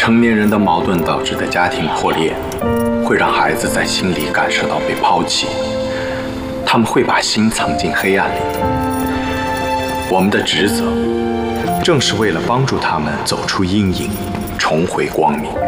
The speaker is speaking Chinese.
成年人的矛盾导致的家庭破裂，会让孩子在心里感受到被抛弃，他们会把心藏进黑暗里。我们的职责，正是为了帮助他们走出阴影，重回光明。